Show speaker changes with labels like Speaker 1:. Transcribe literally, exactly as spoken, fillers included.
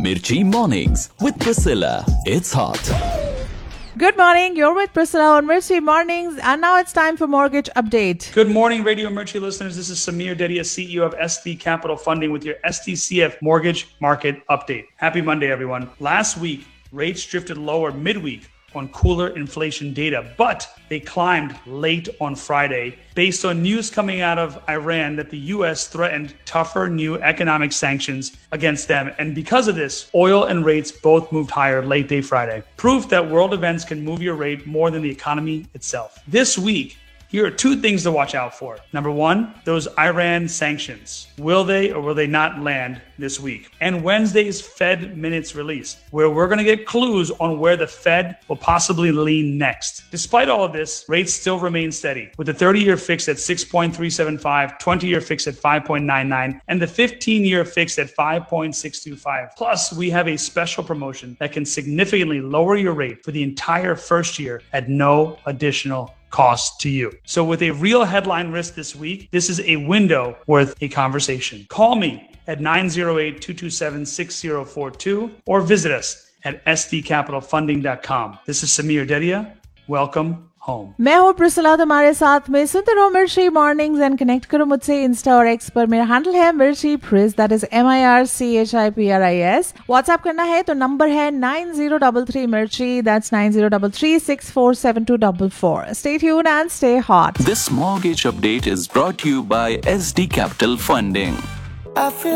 Speaker 1: Mirchi Mornings with Priscilla. It's hot.
Speaker 2: Good morning. You're with Priscilla on Mirchi Mornings, and now it's time for Mortgage Update.
Speaker 3: Good morning, Radio Mirchi listeners. This is Samir Dedia, C E O of S D Capital Funding with your S D C F Mortgage Market Update. Happy Monday, everyone. Last week, rates drifted lower midweek on cooler inflation data, but they climbed late on Friday based on news coming out of Iran that the U S threatened tougher new economic sanctions against them. And because of this, oil and rates both moved higher late day Friday. Proof that world events can move your rate more than the economy itself. This week, here are two things to watch out for. Number one, those Iran sanctions. Will they or will they not land this week? And Wednesday's Fed minutes release, where we're going to get clues on where the Fed will possibly lean next. Despite all of this, rates still remain steady, with the thirty-year fixed at six point three seven five, twenty-year fixed at five point nine nine, and the fifteen-year fixed at five point six two five. Plus, we have a special promotion that can significantly lower your rate for the entire first year at no additional cost to you. So with a real headline risk this week, this is a window worth a conversation. Call me at nine zero eight, two two seven, six zero four two or visit us at s d capital funding dot com. This is Samir Dedia. Welcome home.
Speaker 2: मैं हूँ Priscilla, तुम्हारे साथ में सुनते रहो मिर्ची mornings and connect करो मुझसे इंस्टा और एक्स पर. मेरा हैंडल है मिर्ची प्रिस, that is M I R C H I P R I S. WhatsApp करना है तो नंबर है नाइन जीरो थ्री थ्री मिर्ची, that's nine zero three three, six four seven to four four. Stay tuned and stay hot.
Speaker 1: This mortgage update is brought to you by S D Capital Funding.
Speaker 4: I feel